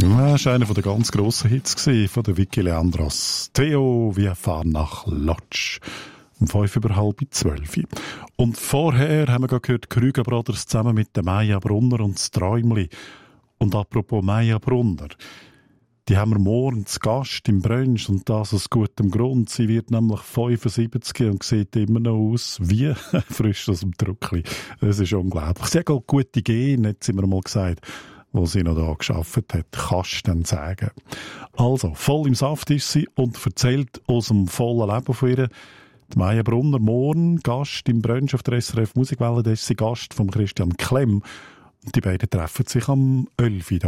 Das war einer der ganz grossen Hits von der Vicky Leandros. Theo, wir fahren nach Lodz. Um 11:05. Und vorher haben wir gerade gehört, Krüger Brothers zusammen mit der Maja Brunner und das Träumli. Und apropos Maja Brunner, die haben wir morgen zu Gast im Brunch und das aus gutem Grund. Sie wird nämlich 75 und sieht immer noch aus wie frisch aus dem Druckli. Das ist unglaublich. Sie hat auch gute Gene, jetzt sind wir mal gesagt, wo sie noch da gearbeitet hat, kannst du dann sagen. Also, voll im Saft ist sie und erzählt aus dem vollen Leben von ihr. Die Maja Brunner morgen Gast im Brunch auf der SRF Musikwelle, da ist sie Gast von Christian Klemm. Und die beiden treffen sich am 11.